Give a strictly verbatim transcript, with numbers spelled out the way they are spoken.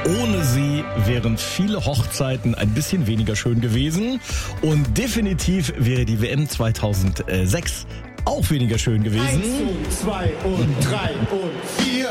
Ohne sie wären viele Hochzeiten ein bisschen weniger schön gewesen. Und definitiv wäre die W M zweitausendsechs auch weniger schön gewesen. Eins und zwei und drei und vier.